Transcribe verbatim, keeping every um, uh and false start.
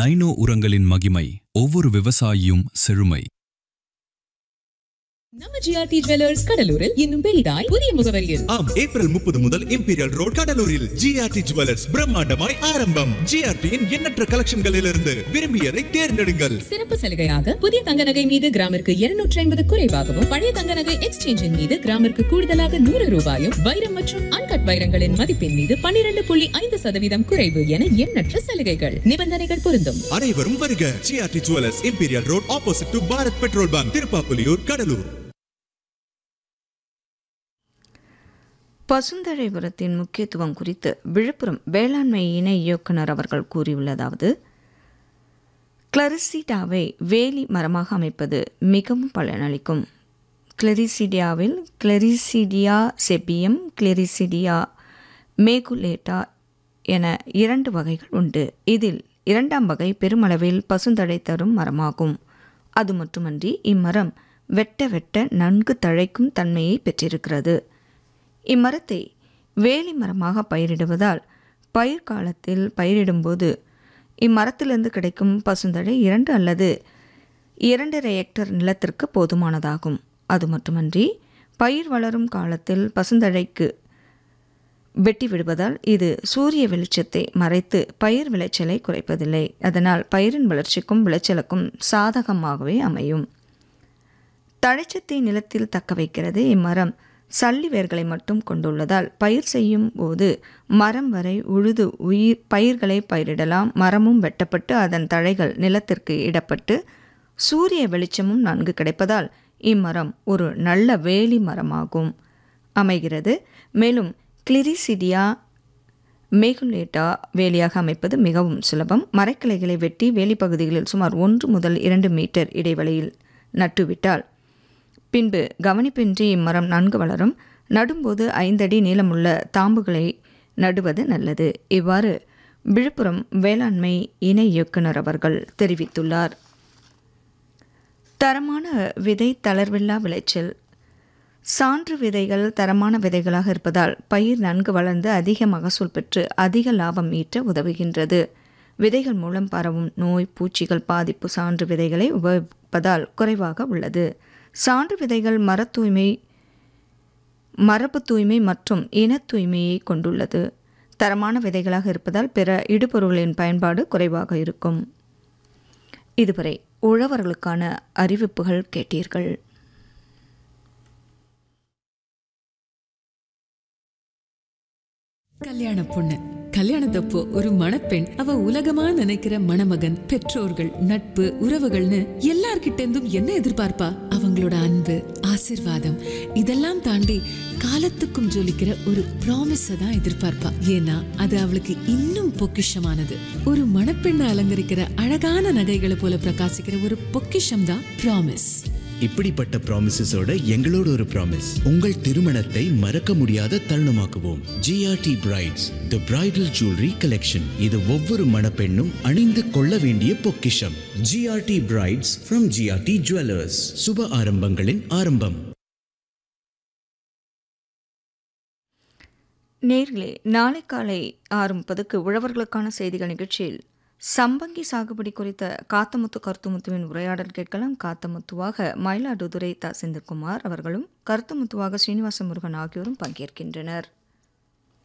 லைனோ உரங்களின் மகிமை, ஒவ்வொரு விவசாயியும் செழுமை. நம்ம ஜிஆர்டி ஜுவல்லர்ஸ் கடலூரில் இன்னும் பெரிதாய் புதிய முகவரியில் ஆம், ஏப்ரல் முப்பது முதல் இம்பீரியல் ரோட் கடலூரில் ஜிஆர்டி ஜுவல்லர்ஸ் பிரம்மாண்டமாய் ஆரம்பம். ஜிஆர்டியின் எண்ணற்ற கலெக்ஷன்களிலிருந்து விரும்பியதை தேர்ந்தெடுங்கள். சிறப்பு சலுகையாக புதிய தங்க நகை மீது கிராமிற்கு இருநூற்றி ஐம்பது குறைவாகவும், பழைய தங்க நகை எக்ஸ்சேஞ்சின் மீது கிராமிற்கு கூடுதலாக நூறு ரூபாயும், வைரம் மற்றும் அன்கட் வைரங்களின் மதிப்பின் மீது பன்னிரண்டு புள்ளி ஐந்து சதவீதம் குறைவு என எண்ணற்ற சலுகைகள். நிபந்தனைகள் பொருந்தும். அனைவரும் வருக. GRT jewellers, imperial road, opposite to Bharat petrol bunk, Tiruppapuliyur, Cuddalore. பசுந்தழை உரத்தின் முக்கியத்துவம் குறித்து விழுப்புரம் வேளாண்மை இணை இயக்குனர் அவர்கள் கூறியுள்ளதாவது: கிளரிசிடாவை வேலி மரமாக அமைப்பது மிகவும் பலனளிக்கும். கிளரிசிடியாவில் கிளரிசிடியா செபியம், கிளரிசிடியா மேகுலேட்டா என இரண்டு வகைகள் உண்டு. இதில் இரண்டாம் வகை பெருமளவில் பசுந்தழை தரும் மரமாகும். அது மட்டுமன்றி இம்மரம் வெட்ட வெட்ட நன்கு தழைக்கும் தன்மையை பெற்றிருக்கிறது. இம்மரத்தை வேலி மரமாக பயிரிடுவதால் பயிர் காலத்தில் பயிரிடும்போது இம்மரத்திலிருந்து கிடைக்கும் பசுந்தழை இரண்டு அல்லது இரண்டரை ஹெக்டர் நிலத்திற்கு போதுமானதாகும். அது மட்டுமன்றி பயிர் வளரும் காலத்தில் பசுந்தழைக்கு வெட்டி விடுவதால் இது சூரிய வெளிச்சத்தை மறைத்து பயிர் விளைச்சலை குறைப்பதில்லை. அதனால் பயிரின் வளர்ச்சிக்கும் விளைச்சலுக்கும் சாதகமாகவே அமையும். தழைச்சத்தை நிலத்தில் தக்க வைக்கிறது. இம்மரம் சல்லி வேர்களை மட்டும் கொண்டுள்ளதால் பயிர் செய்யும் போது மரம் வரை உழுது உயிர் பயிர்களை பயிரிடலாம். மரமும் வெட்டப்பட்டு அதன் தழைகள் நிலத்திற்கு இடப்பட்டு சூரிய வெளிச்சமும் நன்கு கிடைப்பதால் இம்மரம் ஒரு நல்ல வேலி மரமாகும் அமைகிறது. மேலும் கிளிரிசிடியா மேகுலேட்டா வேலியாக அமைப்பது மிகவும் சுலபம். மரக்கிளைகளை வெட்டி வேலிப்பகுதிகளில் சுமார் ஒன்று முதல் இரண்டு மீட்டர் இடைவெளியில் நட்டுவிட்டால் பின்பு கவனிப்பின்றி இம்மரம் நன்கு வளரும். நடும்போது ஐந்தடி நீளமுள்ள தாம்புகளை நடுவது நல்லது. இவ்வாறு விழுப்புரம் வேளாண்மை இணை இயக்குனர் அவர்கள் தெரிவித்துள்ளார். தரமான விதை தளர்வில்லா விளைச்சல். சான்று விதைகள் தரமான விதைகளாக இருப்பதால் பயிர் நன்கு வளர்ந்து அதிக மகசூல் பெற்று அதிக லாபம் ஈட்ட உதவுகின்றது. விதைகள் மூலம் பரவும் நோய், பூச்சிகள் பாதிப்பு சான்று விதைகளை உபயோகிப்பதால் குறைவாக உள்ளது. சான்று விதைகள் மர தூய்மை, மரபு தூய்மை மற்றும் இன தூய்மையை கொண்டுள்ளது. தரமான விதைகளாக இருப்பதால் பிற இடுபொருள்களின் பயன்பாடு குறைவாக இருக்கும். இதுவரை உழவர்களுக்கான அறிவிப்புகள் கேட்டீர்கள். கல்யாண பொண்ணு கல்யாணத்தப்போ ஒரு மணப்பெண் அவ உலகமா நினைக்கிற மணமகன், பெற்றோர்கள், நட்பு, உறவுகள்னு எல்லார்கிட்ட இருந்தும் என்ன எதிர்பார்ப்பா? அவங்களோட அன்பு, ஆசிர்வாதம் இதெல்லாம் தாண்டி காலத்துக்கும் ஜொலிக்கிற ஒரு ப்ராமிஸ தான் எதிர்பார்ப்பா. ஏன்னா அது அவளுக்கு இன்னும் பொக்கிஷமானது. ஒரு மணப்பெண்ணை அலங்கரிக்கிற அழகான நகைகளை போல பிரகாசிக்கிற ஒரு பொக்கிஷம் தான் ப்ராமிஸ். இப்படிப்பட்ட ப்ராமிசஸோட எங்களோட ஒரு ப்ராமிஸ், உங்கள் திருமணத்தை மறக்க முடியாத தருணமாக்குவோம். ஜிஆர்டி பிரைட்ஸ், தி பிரைடல் ஜுவல்லரி கலெக்ஷன். இது ஒவ்வொரு மணப்பெண்ணும் அணிந்து கொள்ள வேண்டிய பொக்கிஷம். GRT brides from GRT jewellers. சுப ஆரம்பங்களின் ஆரம்பம். நேர்களே, நாளை காலை ஆறு முப்பதுக்கு உழவர்களுக்கான செய்திகள் நிகழ்ச்சியில் சம்பங்கி சாகுபடி குறித்த காத்தமுத்து கருத்துமுத்துவின் உரையாடல் கேட்கலாம். காத்தமுத்துவாக மயிலாடுதுறை த செந்தில்குமார் அவர்களும், கருத்துமுத்துவாக ஸ்ரீனிவாச முருகன் ஆகியோரும் பங்கேற்கின்றனர்.